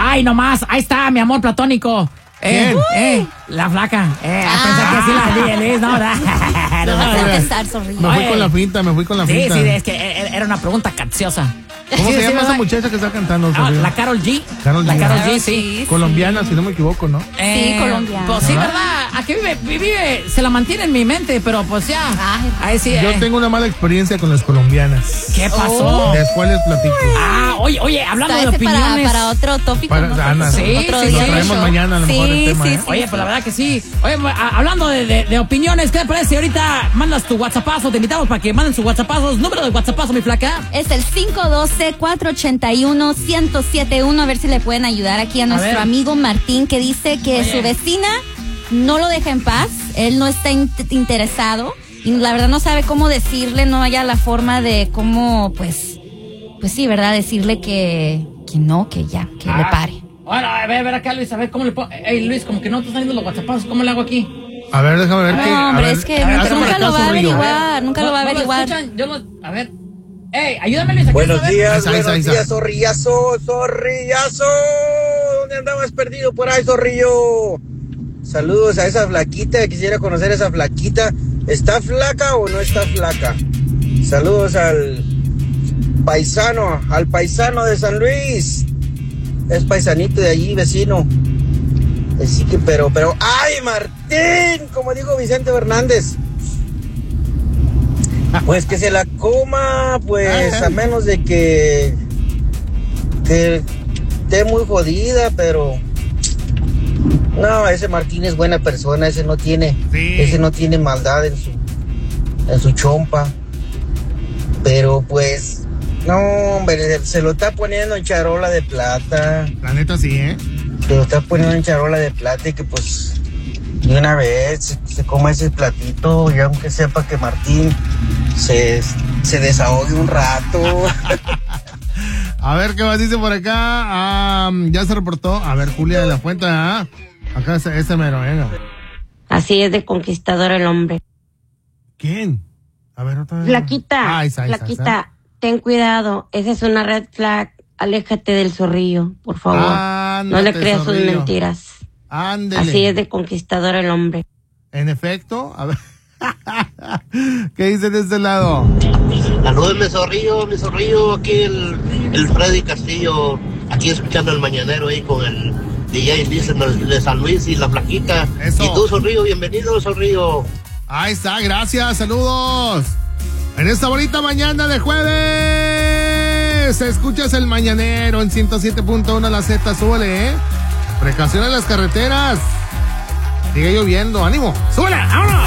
Ay, nomás, ahí está, mi amor platónico. La flaca. Pensé que sí la di, Luis, ¿no? Me fui con la finta. Sí, es que era una pregunta capciosa. ¿Cómo se llama esa muchacha que está cantando? La Karol G. Karol G, sí. Colombiana, si no me equivoco, ¿no? Sí, colombiana. Pues sí, ¿verdad? Aquí vive, se la mantiene en mi mente, pero pues ya. Ahí sí. Yo tengo una mala experiencia con las colombianas. ¿Qué pasó? Después les platico. Oye, hablando de opiniones. Para otro tópico. Otro día. Lo traemos mañana a lo mejor el tema. Oye, pues la verdad que sí. Oye, hablando de opiniones, ¿qué te parece? Ahorita mandas tu WhatsAppazo, te invitamos para que manden sus WhatsAppazos. Número de WhatsAppazo, mi flaca. Es el 512-481-1071. A ver si le pueden ayudar aquí a nuestro amigo Martín, que dice que su vecina no lo deja en paz. Él no está interesado y la verdad no sabe cómo decirle, no haya la forma de cómo, pues sí, ¿verdad? Decirle que no, que ya, que le pare. Bueno, a ver acá, Luis, a ver cómo le pongo. Luis, como que no te están saliendo los WhatsAppazos, ¿cómo le hago aquí? A ver, déjame ver qué. No, hombre, es que nunca lo va a averiguar, nunca lo va a averiguar. A ver. Ayúdame, Luis. Buenos días, zorrillazo. ¿Dónde andabas perdido por ahí, zorrillo? Saludos a esa flaquita, quisiera conocer a esa flaquita. ¿Está flaca o no está flaca? Saludos al paisano de San Luis. Es paisanito de allí, vecino. Así que, pero, ¡ay, Martín! Como dijo Vicente Fernández. Pues que se la coma, pues, a menos de que esté muy jodida, pero... No, ese Martín es buena persona, ese no tiene maldad en su chompa. Pero pues, no, hombre, se lo está poniendo en charola de plata. La neta sí, Se lo está poniendo en charola de plata y que pues, de una vez se coma ese platito, y aunque sepa que Martín se desahogue un rato. A ver qué más dice por acá. Ya se reportó. A ver, Julia de la Fuente. Acá ese mero, venga. Así es de conquistador el hombre. ¿Quién? A ver, otra vez. Flaquita, Flaquita, ten cuidado. Esa es una red flag. Aléjate del zorrillo, por favor. No le creas sus mentiras. Ándele. Así es de conquistador el hombre. En efecto, a ver. ¿Qué dice de este lado? Saludos, mi zorrillo, aquí el Freddy Castillo, aquí escuchando el mañanero ahí con el DJ de San Luis y la flaquita. Eso. Y tú, zorrillo, bienvenido, zorrillo. Ahí está, gracias, saludos. En esta bonita mañana de jueves, escuchas el mañanero en 107.1 la Z, súbele, Precaución en las carreteras. Sigue lloviendo, ánimo, súbele, vámonos.